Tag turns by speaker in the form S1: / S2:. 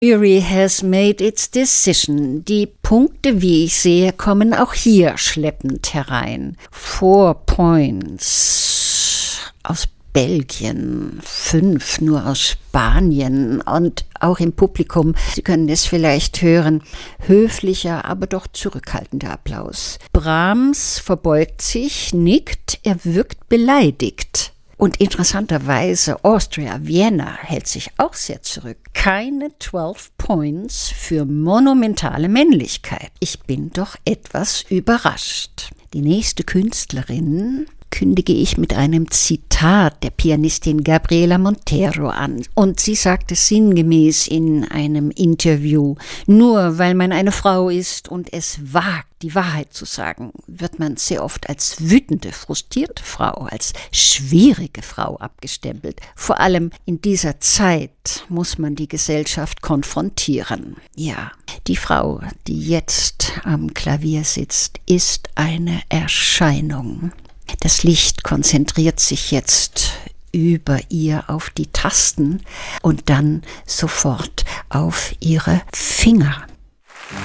S1: Jury has made its decision. Die Punkte, wie ich sehe, kommen auch hier schleppend herein. 4 Points aus Belgien, 5 nur aus Spanien und auch im Publikum, Sie können es vielleicht hören, höflicher, aber doch zurückhaltender Applaus. Brahms verbeugt sich, nickt, er wirkt beleidigt. Und interessanterweise, Austria, Vienna hält sich auch sehr zurück. Keine 12 Points für monumentale Männlichkeit. Ich bin doch etwas überrascht. Die nächste Künstlerin kündige ich mit einem Zitat der Pianistin Gabriela Montero an. Und sie sagte sinngemäß in einem Interview, nur weil man eine Frau ist und es wagt, die Wahrheit zu sagen, wird man sehr oft als wütende, frustrierte Frau, als schwierige Frau abgestempelt. Vor allem in dieser Zeit muss man die Gesellschaft konfrontieren. Ja, die Frau, die jetzt am Klavier sitzt, ist eine Erscheinung. Das Licht konzentriert sich jetzt über ihr auf die Tasten und dann sofort auf ihre Finger.